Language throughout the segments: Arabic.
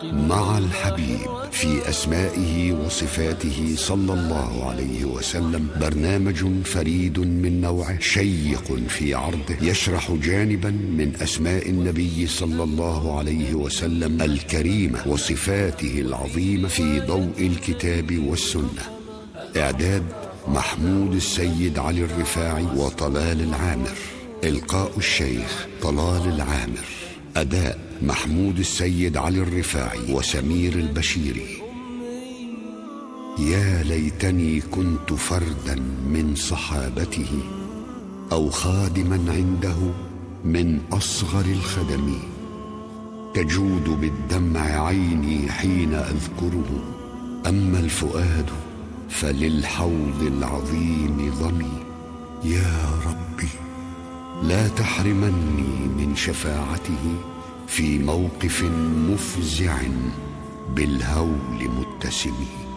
مع الحبيب في أسمائه وصفاته صلى الله عليه وسلم، برنامج فريد من نوعه، شيق في عرضه، يشرح جانبا من أسماء النبي صلى الله عليه وسلم الكريمة وصفاته العظيمة في ضوء الكتاب والسنة. إعداد محمود السيد علي الرفاعي وطلال العامر. إلقاء الشيخ طلال العامر. أداء محمود السيد علي الرفاعي وسمير البشيري. يا ليتني كنت فردا من صحابته، أو خادما عنده من أصغر الخدم، تجود بالدمع عيني حين أذكره، أما الفؤاد فللحوض العظيم ظمي. يا ربي لا تحرمني من شفاعته في موقف مفزع بالهول متسم.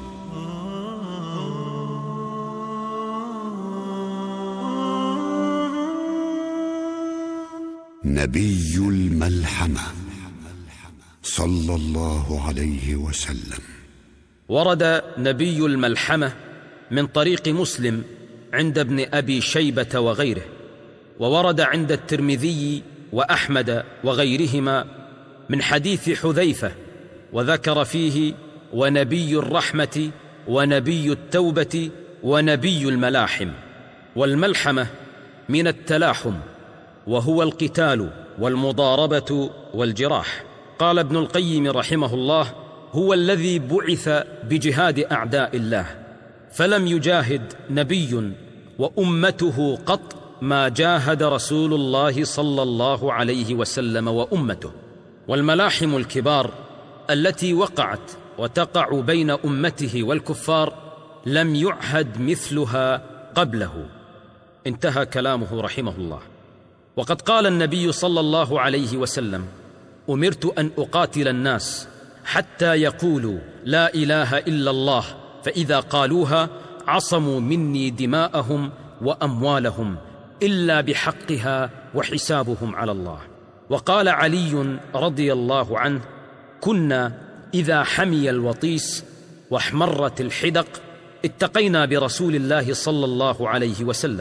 نبي الملحمة صلى الله عليه وسلم. ورد نبي الملحمة من طريق مسلم عند ابن أبي شيبة وغيره، وورد عند الترمذي وأحمد وغيرهما من حديث حذيفة، وذكر فيه ونبي الرحمة ونبي التوبة ونبي الملاحم. والملحمة من التلاحم، وهو القتال والمضاربة والجراح. قال ابن القيم رحمه الله: هو الذي بعث بجهاد أعداء الله، فلم يجاهد نبي وأمته قط ما جاهد رسول الله صلى الله عليه وسلم وأمته. والملاحم الكبار التي وقعت وتقع بين أمته والكفار لم يعهد مثلها قبله. انتهى كلامه رحمه الله. وقد قال النبي صلى الله عليه وسلم: أمرت أن أقاتل الناس حتى يقولوا لا إله إلا الله، فإذا قالوها عصموا مني دماءهم وأموالهم إلا بحقها وحسابهم على الله. وقال علي رضي الله عنه: كنا إذا حمي الوطيس واحمرت الحدق اتقينا برسول الله صلى الله عليه وسلم.